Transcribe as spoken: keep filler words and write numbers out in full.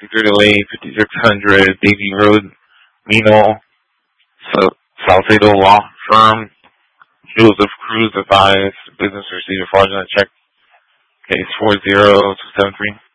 fifty-three oh eight, fifty-six hundred, Davie Road, Mino, so, Salcedo Law Firm, Joseph Cruz advised business received a fraudulent check, case four zero two seven three.